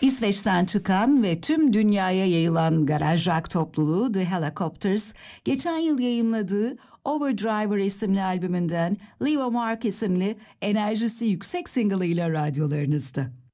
İsveç'ten çıkan ve tüm dünyaya yayılan garaj rock topluluğu The Helicopters, geçen yıl yayımladığı Overdriver isimli albümünden Leave a Mark isimli enerjisi yüksek single'ıyla radyolarınızda.